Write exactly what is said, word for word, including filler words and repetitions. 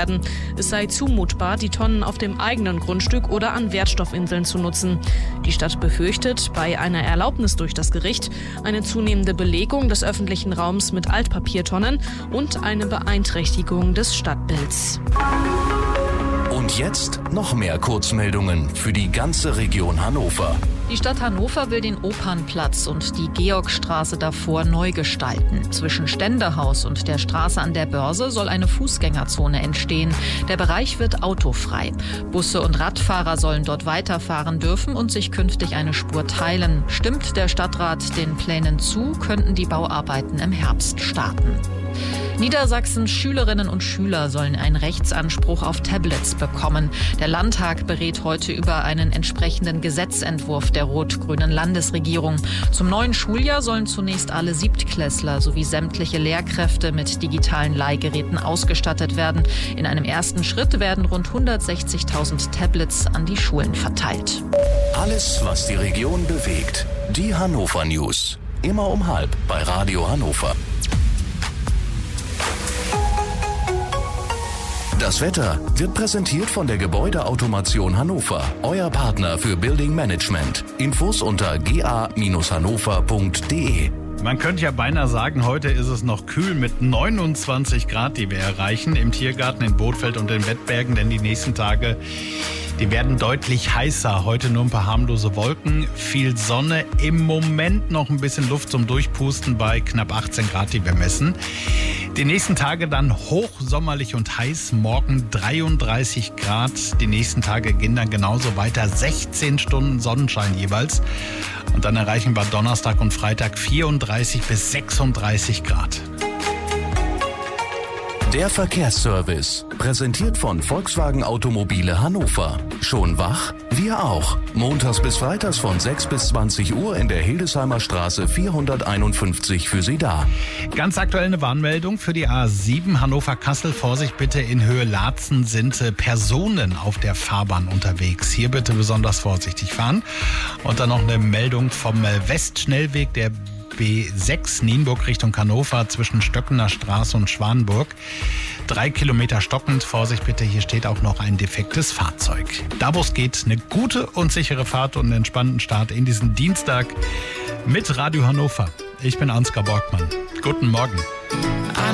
werden. Es sei zumutbar, die Tonnen auf dem eigenen Grundstück oder an Wertstoffinseln zu nutzen. Die Stadt befürchtet bei einer Erlaubnis durch das Gericht eine zunehmende Belegung des öffentlichen Raums mit Altpapiertonnen und eine Beeinträchtigung des Stadtbilds. Und jetzt noch mehr Kurzmeldungen für die ganze Region Hannover. Die Stadt Hannover will den Opernplatz und die Georgstraße davor neu gestalten. Zwischen Ständehaus und der Straße an der Börse soll eine Fußgängerzone entstehen. Der Bereich wird autofrei. Busse und Radfahrer sollen dort weiterfahren dürfen und sich künftig eine Spur teilen. Stimmt der Stadtrat den Plänen zu, könnten die Bauarbeiten im Herbst starten. Niedersachsens Schülerinnen und Schüler sollen einen Rechtsanspruch auf Tablets bekommen. Der Landtag berät heute über einen entsprechenden Gesetzentwurf der rot-grünen Landesregierung. Zum neuen Schuljahr sollen zunächst alle Siebtklässler sowie sämtliche Lehrkräfte mit digitalen Leihgeräten ausgestattet werden. In einem ersten Schritt werden rund hundertsechzigtausend Tablets an die Schulen verteilt. Alles, was die Region bewegt. Die Hannover News. Immer um halb bei Radio Hannover. Das Wetter wird präsentiert von der Gebäudeautomation Hannover, euer Partner für Building Management. Infos unter g a Bindestrich hannover punkt d e. Man könnte ja beinahe sagen, heute ist es noch kühl mit neunundzwanzig Grad, die wir erreichen im Tiergarten in Bothfeld und in Wettbergen, denn die nächsten Tage, die werden deutlich heißer. Heute nur ein paar harmlose Wolken, viel Sonne, im Moment noch ein bisschen Luft zum Durchpusten bei knapp achtzehn Grad, die wir messen. Die nächsten Tage dann hochsommerlich und heiß, morgen dreiunddreißig Grad. Die nächsten Tage gehen dann genauso weiter, sechzehn Stunden Sonnenschein jeweils. Und dann erreichen wir Donnerstag und Freitag vierunddreißig bis sechsunddreißig Grad. Der Verkehrsservice, präsentiert von Volkswagen Automobile Hannover. Schon wach? Wir auch. Montags bis freitags von sechs bis zwanzig Uhr in der Hildesheimer Straße vierhunderteinundfünfzig für Sie da. Ganz aktuell eine Warnmeldung für die A sieben Hannover-Kassel. Vorsicht bitte, in Höhe Laatzen sind Personen auf der Fahrbahn unterwegs. Hier bitte besonders vorsichtig fahren. Und dann noch eine Meldung vom Westschnellweg der B sechs Nienburg Richtung Hannover zwischen Stöckener Straße und Schwanenburg. Drei Kilometer stockend. Vorsicht bitte, hier steht auch noch ein defektes Fahrzeug. Da wo es geht, eine gute und sichere Fahrt und einen entspannten Start in diesen Dienstag mit Radio Hannover. Ich bin Ansgar Borgmann. Guten Morgen.